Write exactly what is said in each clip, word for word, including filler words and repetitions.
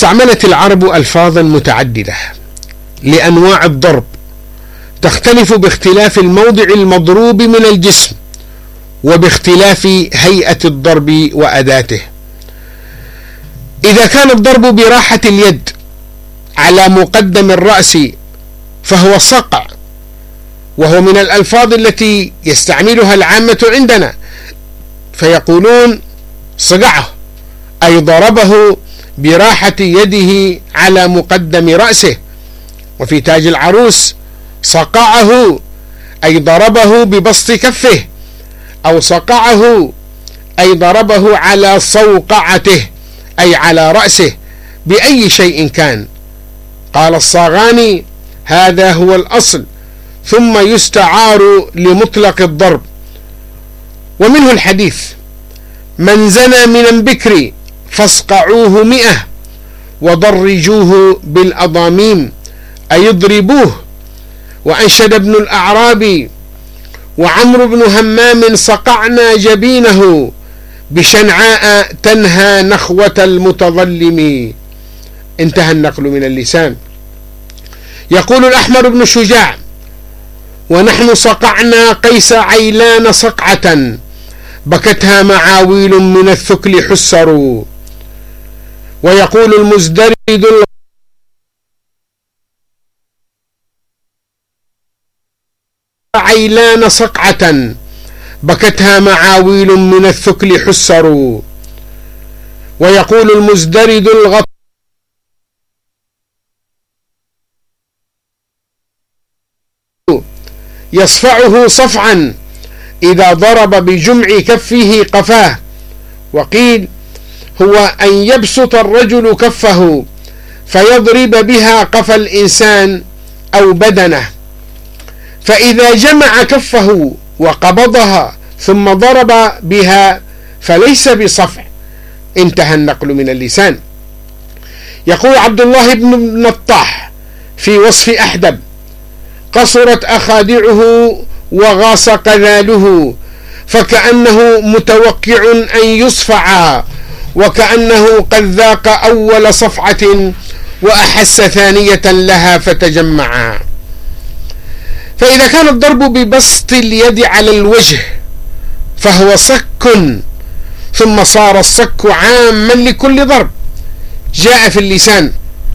استعملت العرب ألفاظا متعددة لأنواع الضرب تختلف باختلاف الموضع المضروب من الجسم وباختلاف هيئة الضرب وأداته. إذا كان الضرب براحة اليد على مقدم الرأس فهو صقع، وهو من الألفاظ التي يستعملها العامة عندنا، فيقولون صقعه أي ضربه براحة يده على مقدم رأسه. وفي تاج العروس صقعه أي ضربه ببسط كفه، أو صقعه أي ضربه على صوقعته أي على رأسه بأي شيء كان. قال الصاغاني: هذا هو الأصل، ثم يستعار لمطلق الضرب. ومنه الحديث: من زنى من البكر فاصقعوه مئة وضرجوه بالأضاميم أي اضربوه. وأنشد ابن الأعرابي: وعمرو بن همام صقعنا جبينه بشنعاء تنهى نخوة المتظلم. انتهى النقل من اللسان. يقول الأحمر بن شجاع: ونحن صقعنا قيس عيلان صقعة بكتها معاويل من الثكل حسروا. ويقول المزدرد: عيلان صقعة بكتها معاويل من الثكل حسروا. ويقول المزدرد: الغط يصفعه صفعا إذا ضرب بجمع كفه قفاه. وقيل: هو أن يبسط الرجل كفه فيضرب بها قفا الإنسان أو بدنه، فإذا جمع كفه وقبضها ثم ضرب بها فليس بصفع. انتهى النقل من اللسان. يقول عبد الله بن النطاح في وصف أحدب: قصرت أخادعه وغاص قذاله فكأنه متوقع أن يصفع، وكأنه قد ذاق أول صفعة وأحس ثانية لها فتجمع. فإذا كان الضرب ببسط اليد على الوجه فهو صك، ثم صار الصك عاما لكل ضرب. جاء في اللسان: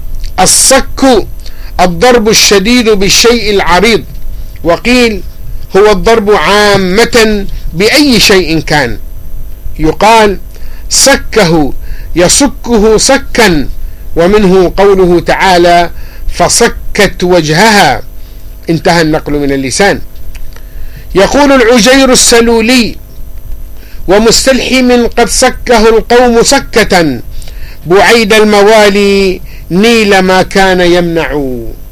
الصك الضرب الشديد بالشيء العريض. وقيل: هو الضرب عامة بأي شيء كان. يقال: صكه يصكه صكا، ومنه قوله تعالى: فصكت وجهها. انتهى النقل من اللسان. يقول العجير السلولي: ومستلحم قد سكه القوم سكة بعيد الموالي نيل ما كان يمنع.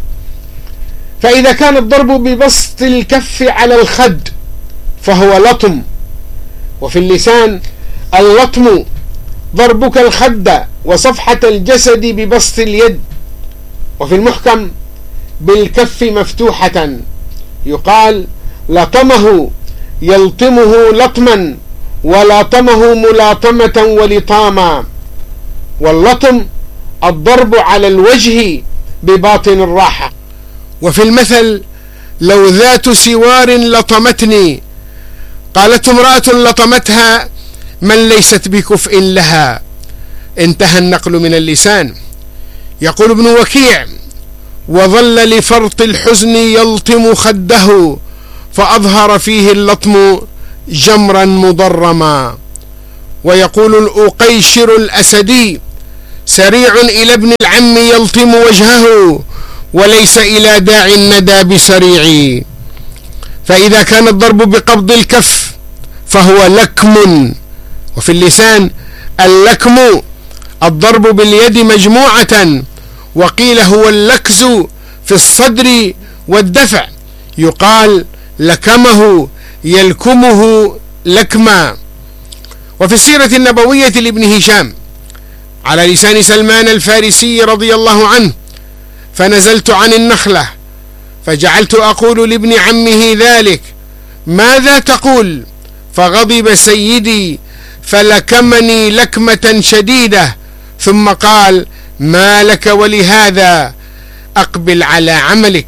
فإذا كان الضرب ببسط الكف على الخد فهو لطم. وفي اللسان: اللطم ضربك الخد وصفحة الجسد ببسط اليد. وفي المحكم: بالكف مفتوحة. يقال: لطمه يلطمه لطما، ولطمه ملاطمة ولطاما. واللطم الضرب على الوجه بباطن الراحة. وفي المثل: لو ذات سوار لطمتني، قالت امرأة لطمتها من ليست بكفء لها. انتهى النقل من اللسان. يقول ابن وكيع: وظل لفرط الحزن يلطم خده فأظهر فيه اللطم جمرا مضرما. ويقول الأقيشر الأسدي: سريع إلى ابن العم يلطم وجهه وليس إلى داعي الندى بسريع. فإذا كان الضرب بقبض الكف فهو لكم. وفي اللسان: اللكم الضرب باليد مجموعة. وقيل: هو اللكز في الصدر والدفع. يقال: لكمه يلكمه لكما. وفي السيرة النبوية لابن هشام على لسان سلمان الفارسي رضي الله عنه: فنزلت عن النخلة فجعلت أقول لابن عمه ذلك: ماذا تقول؟ فغضب سيدي فلكمني لكمة شديدة، ثم قال: ما لك ولهذا أقبل على عملك.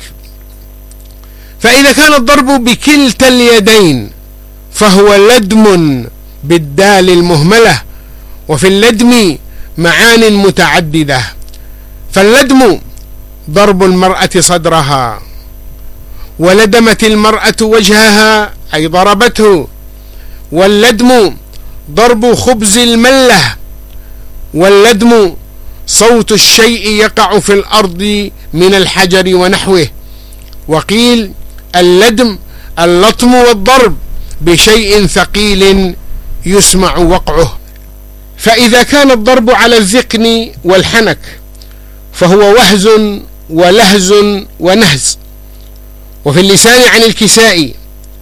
فإذا كان الضرب بكلتا اليدين فهو لدم بالدال المهملة، وفي اللدم معان متعددة. فاللدم ضرب المرأة صدرها، ولدمت المرأة وجهها أي ضربته. واللدم ضرب خبز الملة، واللدم صوت الشيء يقع في الأرض من الحجر ونحوه. وقيل اللدم اللطم والضرب بشيء ثقيل يسمع وقعه. فإذا كان الضرب على الذقن والحنك فهو وهز ولهز ونهز. وفي اللسان عن الكسائي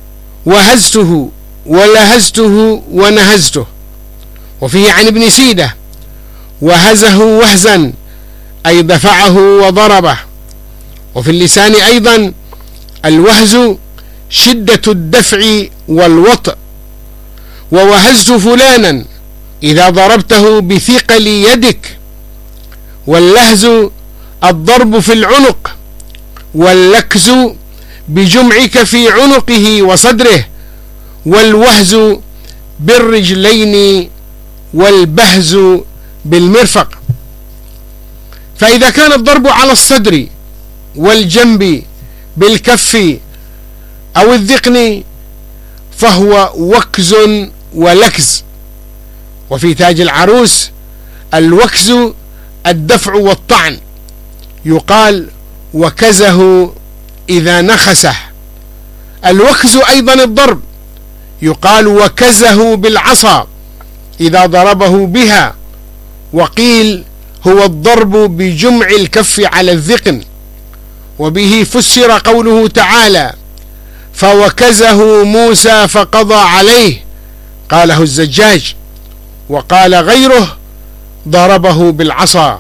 وهزته ولهزته ونهزته. وفيه عن ابن سيدة وهزه وهزا أي دفعه وضربه. وفي اللسان أيضا الوهز شدة الدفع والوطء. ووهزت فلانا إذا ضربته بثقل يدك. واللهز الضرب في العنق، واللكز بجمعك في عنقه وصدره، والوهز بالرجلين، والبهز بالمرفق. فإذا كان الضرب على الصدر والجنب بالكف أو الذقن فهو وكز ولكز. وفي تاج العروس الوكز الدفع والطعن، يقال وكزه إذا نخسه. الوكز أيضا الضرب، يقال وكزه بالعصا إذا ضربه بها. وقيل هو الضرب بجمع الكف على الذقن. وبه فسر قوله تعالى فوكزه موسى فقضى عليه، قاله الزجاج. وقال غيره ضربه بالعصا.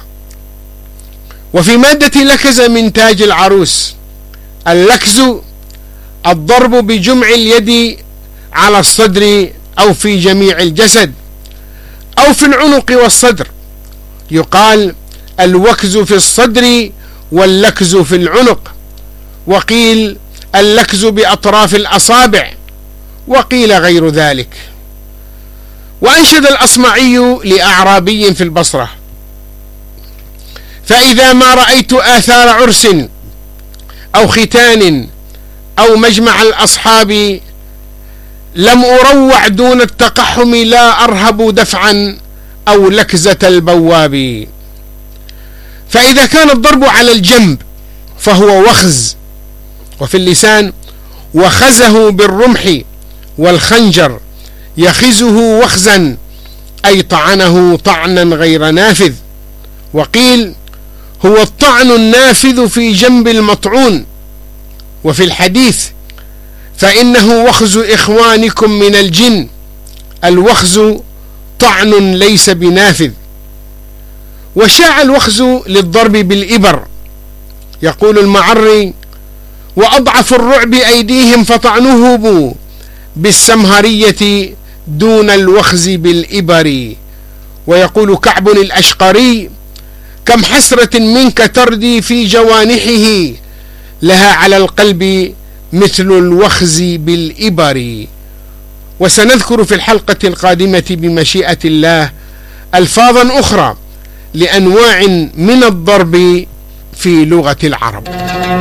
وفي مادة لكز من تاج العروس اللكز الضرب بجمع اليد على الصدر أو في جميع الجسد أو في العنق والصدر. يقال الوكز في الصدر واللكز في العنق. وقيل اللكز بأطراف الأصابع، وقيل غير ذلك. وأنشد الأصمعي لأعرابي في البصرة فإذا ما رأيت آثار عرس أو ختان أو مجمع الأصحاب لم أروع دون التقحم لا أرهب دفعا أو لكزة البواب. فإذا كان الضرب على الجنب فهو وخز. وفي اللسان وخزه بالرمح والخنجر، يخزه وخزا أي طعنه طعنا غير نافذ. وقيل هو الطعن النافذ في جنب المطعون. وفي الحديث فإنه وخز إخوانكم من الجن، الوخز طعن ليس بنافذ. وشاع الوخز للضرب بالإبر. يقول المعري وأضعف الرعب أيديهم فطعنه بالسمهرية دون الوخز بالإبر. ويقول كعب الأشقري كم حسرة منك تردي في جوانحه لها على القلب مثل الوخز بالإبر. وسنذكر في الحلقة القادمة بمشيئة الله ألفاظا أخرى لأنواع من الضرب في لغة العرب.